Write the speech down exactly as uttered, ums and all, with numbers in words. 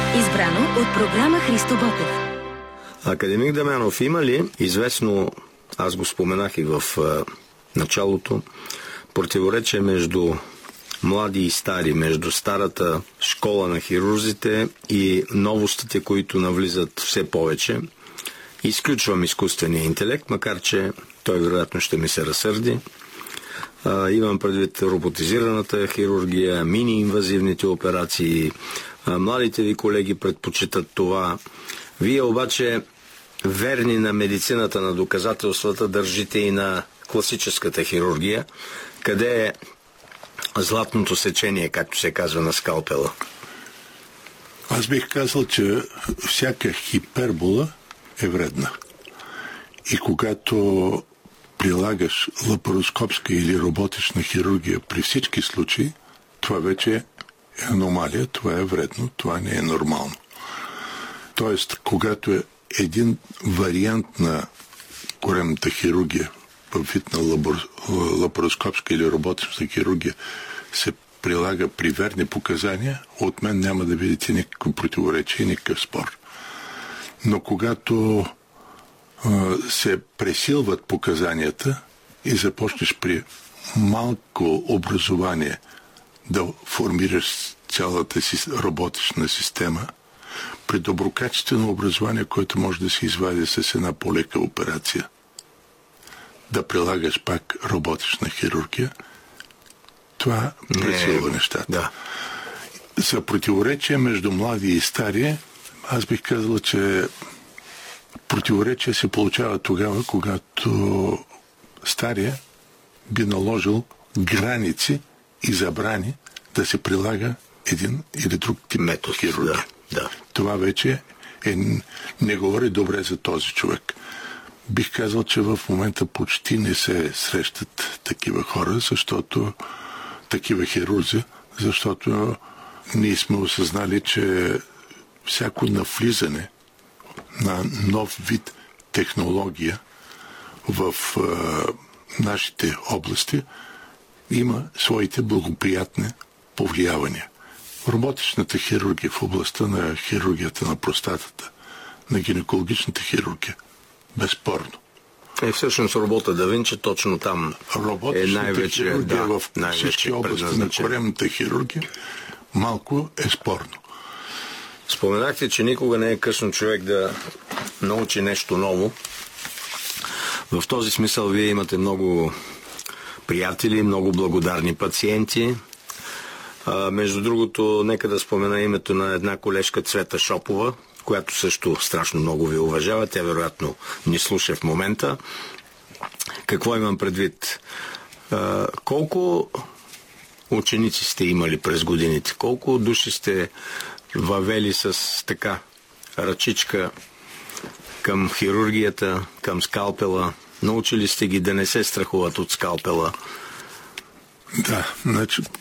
Избрано от програма Христо Ботев. Академик Дамянов, има ли известно, аз го споменах и в а, началото, противоречие между млади и стари, между старата школа на хирурзите и новостите, които навлизат все повече? Изключвам изкуствения интелект, макар че той вероятно ще ми се разсърди. А, имам предвид роботизираната хирургия, мини-инвазивните операции. А, младите ви колеги предпочитат това. Вие обаче, верни на медицината, на доказателствата, държите и на класическата хирургия. Къде е златното сечение, както се казва, на скалпела? Аз бих казал, че всяка хипербола е вредна. И когато прилагаш лапароскопска или роботична хирургия при всички случаи, това вече е аномалия, това е вредно, това не е нормално. Тоест, когато е един вариант на коремната хирургия, в вид на лабор... лапароскопска или роботична хирургия, се прилага при верни показания, от мен няма да видите никакво противоречие, никакъв спор. Но когато а, се пресилват показанията и започнеш при малко образование да формираш цялата си роботична система, при доброкачествено образование, което може да се извади с една по-лека операция, да прилагаш пак роботична хирургия, това пресилва нещата. Да. За противоречие между млади и стари, аз бих казал, че противоречие се получава тогава, когато стария би наложил граници и забрани да се прилага един или друг тип метод хирургия. Да, да. Това вече е, не говори добре за този човек. Бих казал, че в момента почти не се срещат такива хора, защото такива хирурзи, защото ние сме осъзнали, че всяко навлизане на нов вид технология в а, нашите области има своите благоприятни повлиявания. Роботичната хирургия в областта на хирургията на простатата, на гинекологичната хирургия, безспорно. Е, всъщност робота да Винчи точно там е най-вече, да, в най-вече всички области на коремната хирургия малко е спорно. Споменахте, че никога не е късно човек да научи нещо ново. В този смисъл вие имате много приятели, много благодарни пациенти. А, между другото, нека да спомена името на една колежка Цвета Шопова, която също страшно много ви уважава. Тя вероятно ни слуша в момента. Какво имам предвид? А, колко ученици сте имали през годините? Колко души сте въвели с така ръчичка към хирургията, към скалпела? Научили сте ги да не се страхуват от скалпела? Да, значи